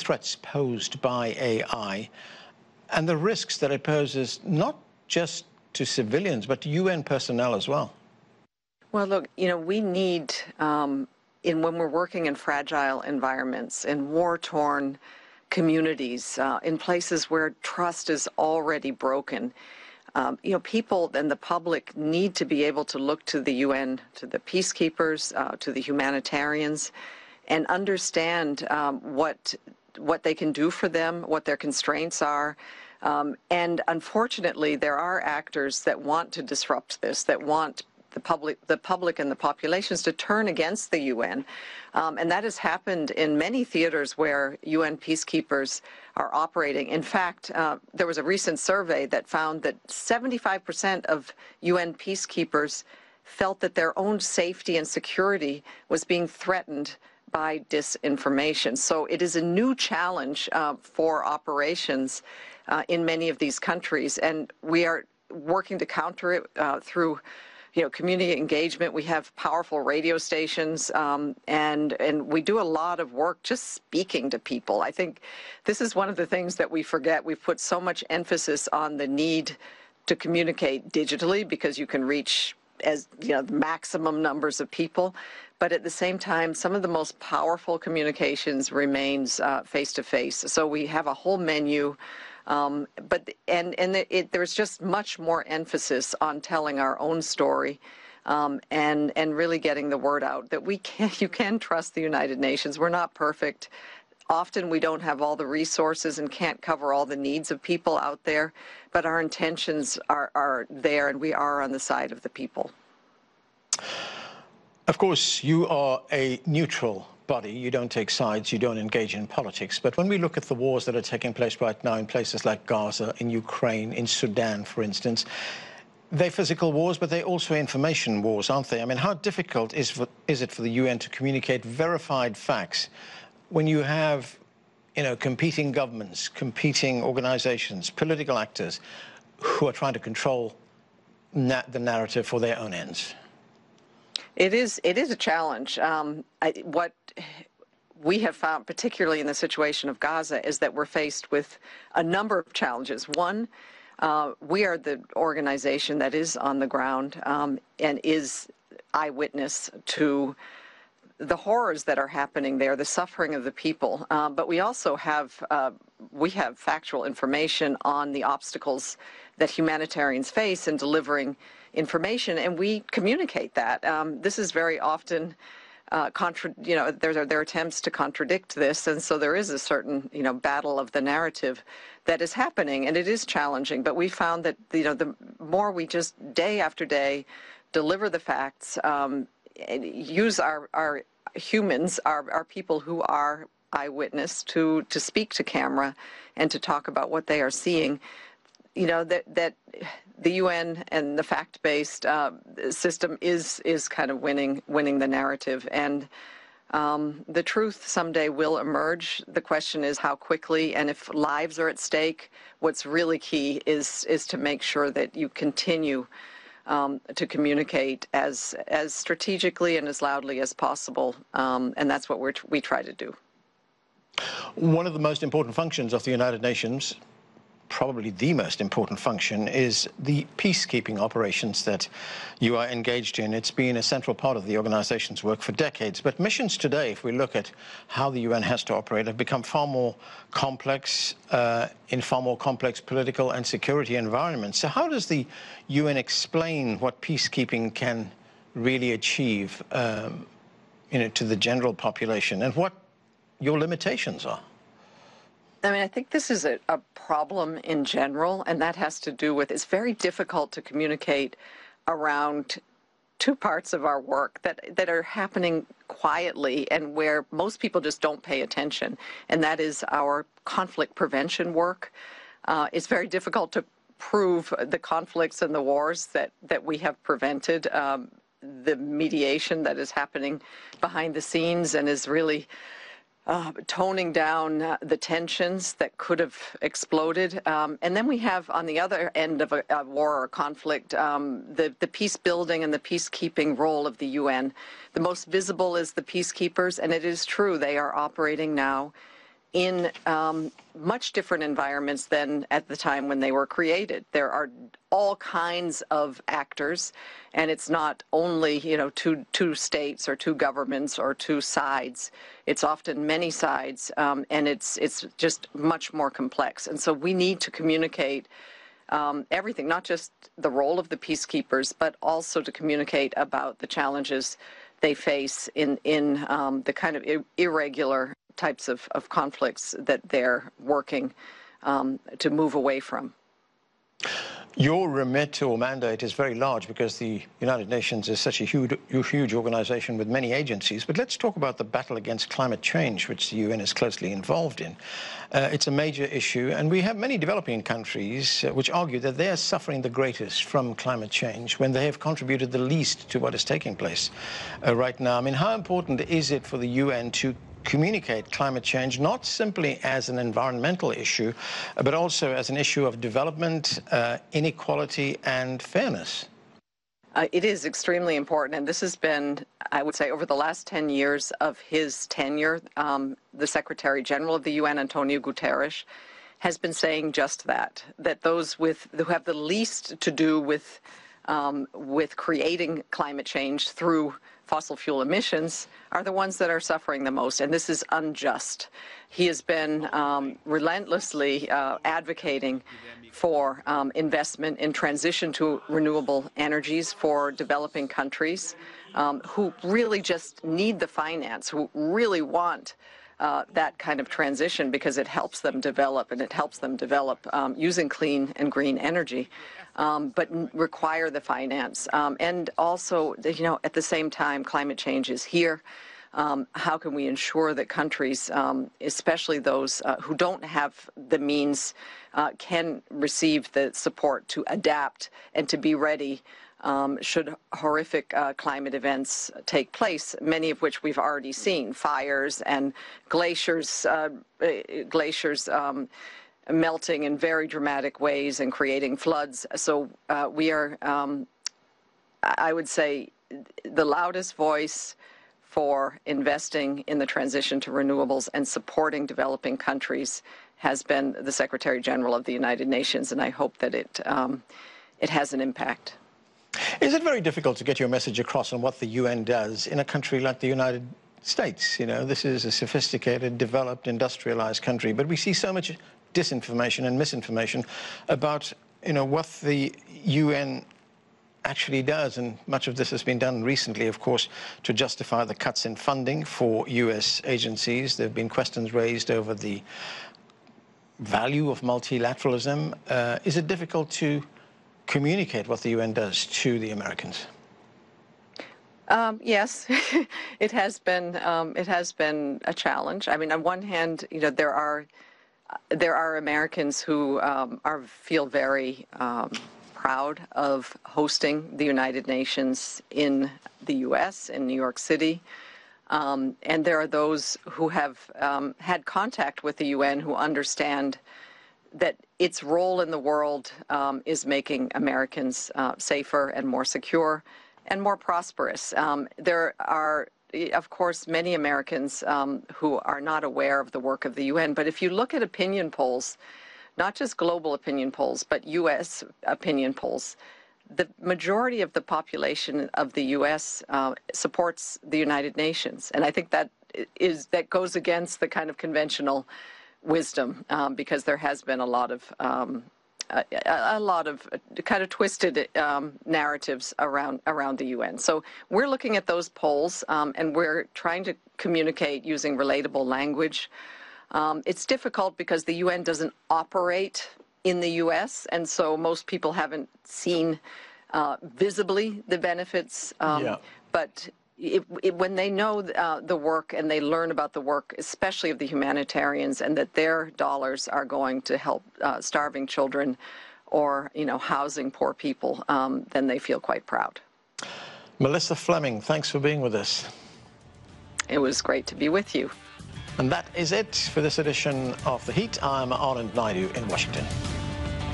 threats posed by AI and the risks that it poses not just to civilians, but to UN personnel as well? Well, look, we need, when we're working in fragile environments, in war-torn communities, in places where trust is already broken, people and the public need to be able to look to the UN, to the peacekeepers, to the humanitarians, and understand what they can do for them, what their constraints are. And unfortunately, there are actors that want to disrupt this, that want the public and the populations to turn against the UN. And that has happened in many theaters where UN peacekeepers are operating. In fact, there was a recent survey that found that 75% of UN peacekeepers felt that their own safety and security was being threatened by disinformation. So it is a new challenge for operations in many of these countries, and we are working to counter it through community engagement. We have powerful radio stations, and we do a lot of work just speaking to people. I think this is one of the things that we forget. We've put so much emphasis on the need to communicate digitally because you can reach the maximum numbers of people. But at the same time, some of the most powerful communications remains face-to-face. So we have a whole menu. There's just much more emphasis on telling our own story and really getting the word out that you can trust the United Nations. We're not perfect. Often we don't have all the resources and can't cover all the needs of people out there, but our intentions are there, and we are on the side of the people. Of course, you are a neutral body. You don't take sides, you don't engage in politics. But when we look at the wars that are taking place right now in places like Gaza, in Ukraine, in Sudan, for instance, they're physical wars, but they're also information wars, aren't they? I mean, how difficult is it for the UN to communicate verified facts when you have, competing governments, competing organizations, political actors who are trying to control the narrative for their own ends? It is a challenge. What we have found, particularly in the situation of Gaza, is that we're faced with a number of challenges. One, we are the organization that is on the ground and is eyewitness to the horrors that are happening there, the suffering of the people. But we also have factual information on the obstacles that humanitarians face in delivering information, and we communicate that. This is very often there are attempts to contradict this, and so there is a certain battle of the narrative that is happening, and it is challenging. But we found that the more we just day after day deliver the facts, use our humans, our people who are eyewitness to speak to camera and to talk about what they are seeing, that the UN and the fact-based system is kind of winning the narrative, and the truth someday will emerge. The question is how quickly, and if lives are at stake, what's really key is to make sure that you continue to communicate as strategically and as loudly as possible, and that's what we try to do. One of the most important functions of the United Nations, probably the most important function, is the peacekeeping operations that you are engaged in. It's been a central part of the organization's work for decades. But missions today, if we look at how the UN has to operate, have become far more complex, in far more complex political and security environments. So how does the UN explain what peacekeeping can really achieve, to the general population, and what your limitations are? I mean, I think this is a problem in general, and that has to do with it's very difficult to communicate around two parts of our work that are happening quietly and where most people just don't pay attention, and that is our conflict prevention work. It's very difficult to prove the conflicts and the wars that we have prevented, the mediation that is happening behind the scenes and is really toning down the tensions that could have exploded. And then we have, on the other end of a war or conflict, the peace building and the peacekeeping role of the UN. The most visible is the peacekeepers, and it is true they are operating now in much different environments than at the time when they were created. There are all kinds of actors, and it's not only, you know, two states or two governments or two sides. It's often many sides, and it's just much more complex. And so we need to communicate everything, not just the role of the peacekeepers, but also to communicate about the challenges they face in the kind of irregular types of conflicts that they're working to move away from. Your remit or mandate is very large because the United Nations is such a huge organization with many agencies. But let's talk about the battle against climate change, which the UN is closely involved in. It's a major issue, and we have many developing countries which argue that they are suffering the greatest from climate change when they have contributed the least to what is taking place right now. I mean, how important is it for the UN to communicate climate change not simply as an environmental issue, but also as an issue of development, inequality, and fairness? It is extremely important, and this has been, I would say, over the last 10 years of his tenure, the Secretary General of the UN, Antonio Guterres, has been saying just that those who have the least to do with creating climate change through fossil fuel emissions are the ones that are suffering the most, and this is unjust. He has been relentlessly advocating for investment in transition to renewable energies for developing countries who really just need the finance, who really want that kind of transition because it helps them develop, and it helps them develop using clean and green energy, but require the finance. And also, you know, at the same time, climate change is here. How can we ensure that countries, especially those who don't have the means, can receive the support to adapt and to be ready should horrific climate events take place, many of which we've already seen, fires and glaciers melting in very dramatic ways and creating floods. So we are, I would say, the loudest voice for investing in the transition to renewables and supporting developing countries has been the Secretary General of the United Nations, and I hope that it has an impact. Is it very difficult to get your message across on what the UN does in a country like the United States? You know, this is a sophisticated, developed, industrialized country, but we see so much disinformation and misinformation about, you know, what the UN actually does, and much of this has been done recently, of course, to justify the cuts in funding for US agencies. There have been questions raised over the value of multilateralism. Is it difficult to communicate what the UN does to the Americans? Yes, it has been a challenge. I mean, on one hand, you know, there are Americans who feel very proud of hosting the United Nations in the U.S., in New York City. And there are those who have had contact with the UN who understand that its role in the world is making Americans safer and more secure and more prosperous. There are, of course, many Americans who are not aware of the work of the UN, but if you look at opinion polls, not just global opinion polls, but U.S. opinion polls, the majority of the population of the U.S. Supports the United Nations. And I think that goes against the kind of conventional wisdom, because there has been a lot of kind of twisted narratives around the UN. So we're looking at those polls, and we're trying to communicate using relatable language. It's difficult because the UN doesn't operate in the U.S., and so most people haven't seen visibly the benefits. But when they know the work and they learn about the work, especially of the humanitarians, and that their dollars are going to help starving children or, you know, housing poor people, then they feel quite proud. Melissa Fleming, thanks for being with us. It was great to be with you. And that is it for this edition of The Heat. I'm Anand Naidu in Washington.